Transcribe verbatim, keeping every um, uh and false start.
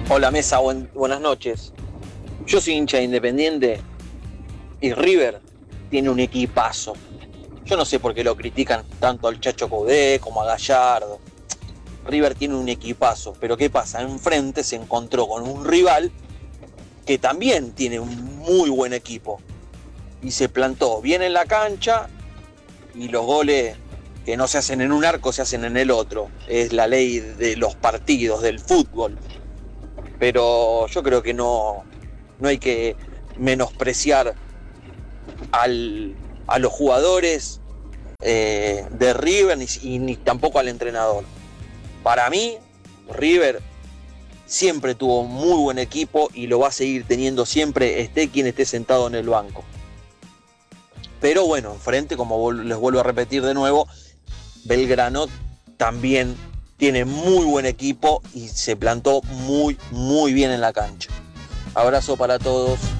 Hola mesa, buen, buenas noches. Yo soy hincha de Independiente y River tiene un equipazo. Yo no sé por qué lo critican tanto al Chacho Coudet como a Gallardo. River tiene un equipazo, pero ¿qué pasa? Enfrente se encontró con un rival que también tiene un muy buen equipo y se plantó bien en la cancha y los goles que no se hacen en un arco se hacen en el otro. Es la ley de los partidos, del fútbol. Pero yo creo que no, no hay que menospreciar al, a los jugadores eh, de River ni, y ni tampoco al entrenador. Para mí, River siempre tuvo un muy buen equipo y lo va a seguir teniendo siempre, esté quien esté sentado en el banco. Pero bueno, enfrente, como les vuelvo a repetir de nuevo, Belgrano también tiene muy buen equipo y se plantó muy, muy bien en la cancha. Abrazo para todos.